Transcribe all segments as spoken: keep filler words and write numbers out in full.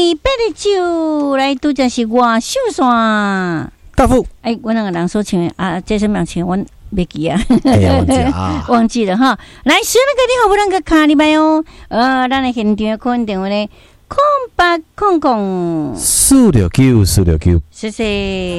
白的酒来拄则是外秀山。 大夫， 哎，我那个人说请啊，这什么请我没记啊？ 哎呀，忘记了啊， 忘记了哈。来，是那个你好，不能个卡里拜哦。呃，咱的现场可能电话呢，空八空空四六九四六九， 谢谢。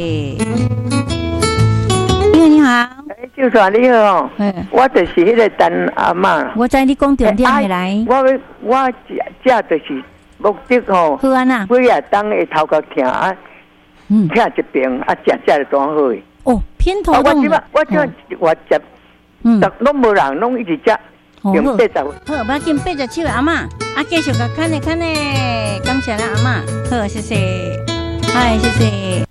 你好，你好。 哎，就算你好，我就是迄个陈阿嬷。 我知你讲重点的来。 我我这就是目的吼。 好啊呐。 几啊当会头壳疼啊， 嗯， 疼一边啊，食食就当好诶。 哦，偏头痛。 我即摆我即我食，嗯，拢无人，拢一直食。用八十。 好，把紧八十七阿嬷，啊，继续个看呢看呢，感谢啦阿嬷。好，谢谢。嗨，谢谢。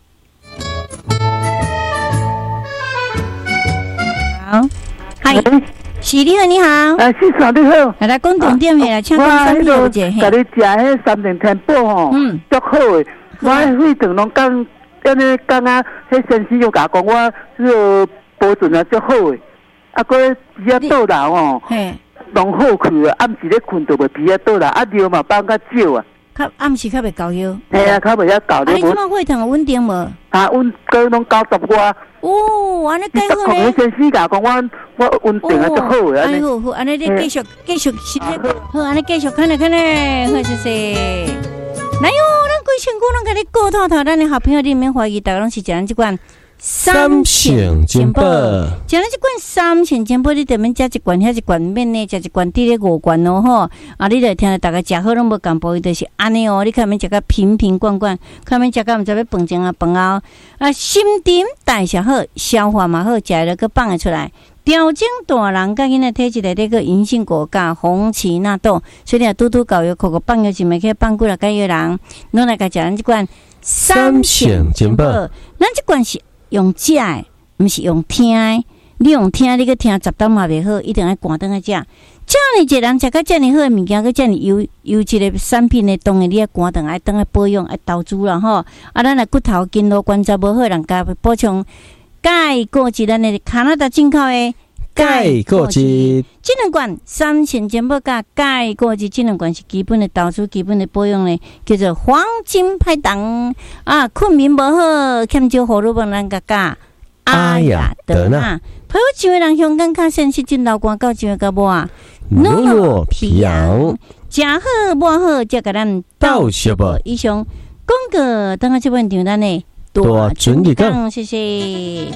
好，嗨，是你好，你好， 啊，是啥你好， 来来讲重点的啦，请讲三秒有者。 甲你食迄三联天宝吼，嗯，足好诶。我迄阵拢讲，安尼讲啊，迄先生又甲讲我迄个保存啊足好诶。啊，搁皮啊倒流吼，嘿，拢好去啊，暗时咧困就袂皮啊倒流，啊尿嘛放较少啊。 较暗时较袂够药。 嘿啊，较袂遐够。 啊，你即摆血糖稳定无？ 啊，稳，搁拢九十外。 哦，安尼介好咧。 先生甲讲我我稳定啊，足好诶。 哎好好，安尼你继续继续是好，安尼继续看咧看咧，好谢谢。来哟，咱规身躯拢甲你顾透透，咱的好朋友你免怀疑，大家拢是食咱即款。 三线金宝， 食咱即款三线金宝，你得免食一罐，遐一罐免呢，食一罐滴咧五罐哦吼。啊，你著听到大家食好拢无共步，伊就是安尼哦。你看免食甲瓶瓶罐罐，看免食甲毋知要饭前啊饭后，啊心沉代谢好，消化嘛好，食了个放会出来。调整大人甲囡仔体质内底个银杏果加红荠纳豆，所以你拄拄搞药，口个放药就袂去放几落个药人，拢来甲食咱即罐三线金宝。咱即罐是用食的，毋是用听的。你用听，你去听十担嘛袂好，一定要关灯来食。遮尔一个人食到遮尔好的物件，佮遮尔优优质的产品呢，当然你要关灯，爱当来保养，爱投资啦吼。啊，咱的骨头、筋络、关节无好，人家补充钙、果质，咱的加拿大进口的钙果汁。 这两罐三线金宝加钙果汁，这两罐是基本的投资、基本的保养呢，叫做黄金拍档啊。困眠无好，欠少荷尔蒙，咱甲加阿雅德纳。陪我一位人香港较sen是真老官到一位甲无啊， 诺诺皮羊， 食好无好，则甲咱倒小无。 以上广告，等下这本场咱呢多准一讲， 谢谢。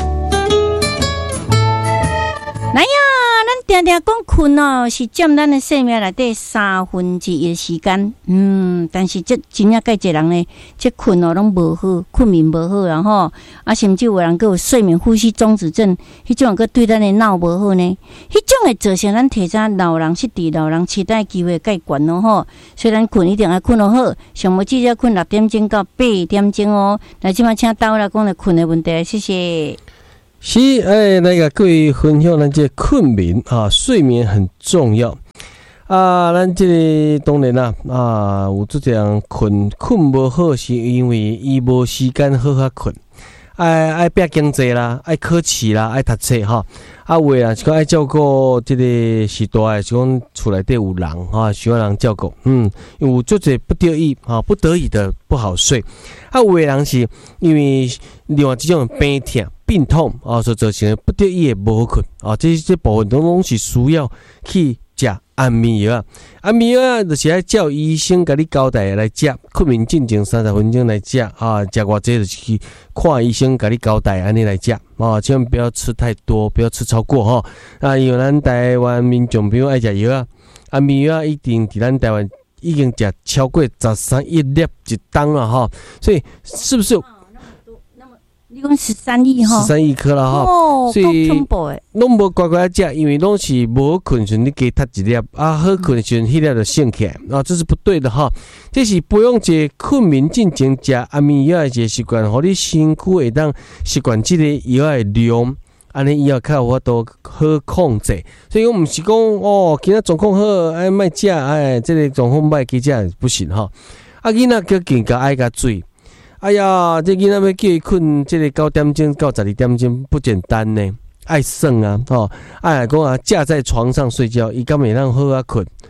来呀，咱定定讲困哦，是占咱的生命内底三分之一的时间。嗯，但是这真正介侪人呢，这困哦拢无好，困眠无好，然后啊，甚至有人佫有睡眠呼吸中止症，迄种佫对咱的脑无好呢。迄种会造成咱提早老人失智、老人痴呆机会介悬咯吼。所以咱困一定要困得好，上无至少困六点钟到八点钟哦。来，即摆请倒来讲来困的问题，谢谢。 是，哎，来个各位分享咱这困眠啊，睡眠很重要啊。咱这个当然啦啊，有这样困困无好，是因为伊无时间好好困，爱爱拼经济啦，爱考试啦，爱读册哈。啊，有诶人是讲爱照顾这个时代，是讲厝内底有人哈，需要人照顾。嗯，有做者不得已哈，不得已的不好睡。啊，有诶人是因为另外这种病痛。病痛啊，所造成不得已的无好困啊，这这部分都拢是需要去食安眠药啊。安眠药啊，就是爱照医生甲你交代来食，困眠进前三十分钟来食啊，食偌济就是去看医生甲你交代安尼来食啊，千万不要吃太多，不要吃超过哈。啊，因为咱台湾民众朋友爱食药啊，安眠药一定伫咱台湾已经食超过十三亿粒一档了哈，所以是不是？ 你讲十三亿哈， 十三亿颗了哈， 哦， 所以拢无乖乖食，因为拢是无困时你加读一粒，啊好困时迄粒就醒起来，啊这是不对的哈。这是不用一个困眠进前食安眠药的一个习惯，互你身躯会当习惯这个药的量，安尼以后较有法度好控制。所以我毋是讲哦，今仔状况好，哎莫食，哎这个状况莫去食不行哈。啊囡仔叫更加爱甲水。哎呀，这囡仔要叫伊困，这个九点钟到十二点钟不简单呢，爱耍啊，吼、哦，哎讲啊，架在床上睡觉，伊敢会让好啊困，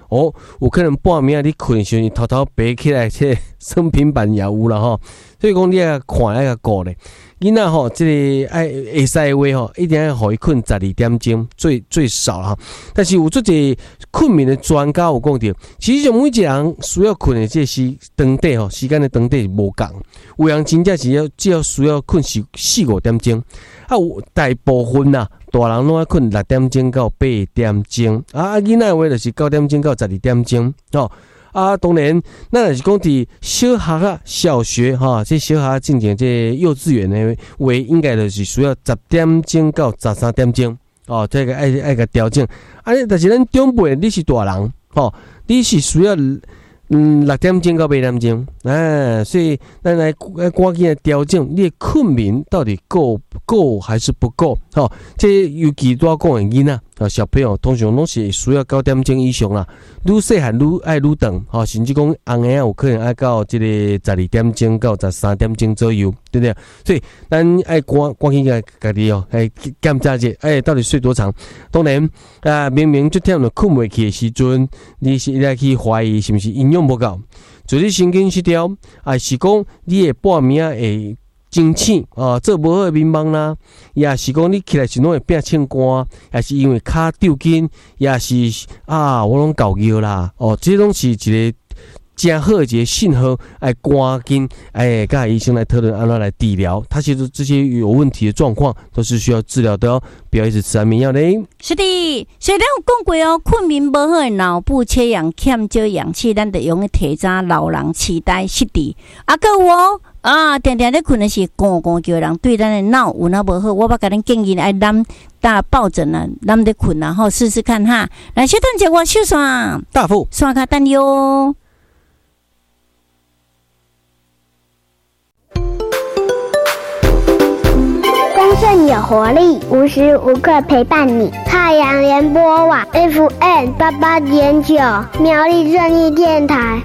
哦，有可能半暝你困的时候，你偷偷爬起来，这生平板也有啦吼。所以讲你要看那个顾咧，囡仔吼，这个爱会使的话吼，一定要互伊困十二点钟，最最少啦。但是有做这困眠的专家有讲到，其实就每一个人需要困的这时长短吼，时间的长短无共。有人真正是要只要需要困四四五点钟，啊，有大部分呐、啊。大人拢爱困六点钟到八点钟，啊，囡仔话就是九点钟到十二点钟，哦，啊，当然，咱若是讲伫小学啊、小学哈，这小学进行这幼稚园的话，应该就是需要十点钟到十三点钟，哦，这个爱爱个调整，啊，但是咱长辈你是大人，哦，你是需要。嗯，六点钟到八点钟，哎，所以咱来来赶紧来调整你的困眠到底够够还是不够？哦，这尤其多讲的囡仔啊，小朋友通常拢是需要九点钟以上啦，愈细汉愈爱愈长，哦，甚至讲红个有可能爱到这个十二点钟到十三点钟左右，对不对？所以咱爱赶赶紧来家己哦，来检查者，哎，到底睡多长？当然啊，明明就忝了困袂去的时阵，你是来去怀疑是不是营养不够，就是神经失调，还是讲你的半暝会真醒啊，做无好的眠梦啦，也是讲你起来时拢会变清寒，也是因为骹抽筋，也是啊，我拢搞腰啦，哦，这拢是一个真好的一个信号，哎，赶紧哎，跟医生来讨论安怎来治疗。他其实这些有问题的状况都是需要治疗的哦，不要一直吃安眠药嘞。 是的，所以咱有讲过哦，困眠无好的脑部缺氧、欠少氧气，咱就用提早老人痴呆失智。啊，个有哦。啊，定定咧困的是咕咕叫人，对咱的脑有那无好。我捌甲恁建议爱揽大抱枕啊，揽咧困啊，吼试试看哈。来，小等者我手线大富刷卡等哟。 丰盛有活力，无时无刻陪伴你。太阳联播网 F M 八八点九，苗栗正义电台。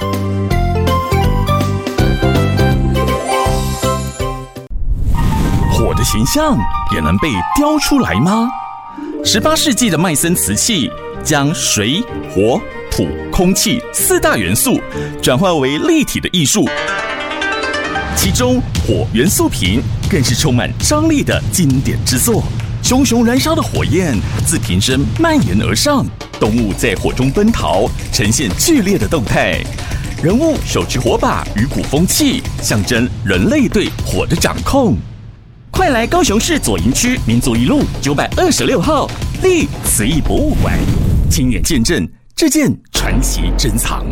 火的形象也能被雕出来吗？十八世纪的麦森瓷器将水、火、土、空气四大元素转化为立体的艺术，其中火元素瓶更是充满张力的经典之作。熊熊燃烧的火焰自瓶身蔓延而上，动物在火中奔逃，呈现剧烈的动态。人物手持火把与鼓风器，象征人类对火的掌控。快来高雄市左营区民族一路九百二十六号立瓷艺博物馆，亲眼见证这件传奇珍藏。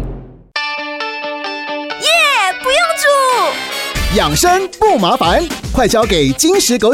耶，不用煮，养生不麻烦，快交给金石狗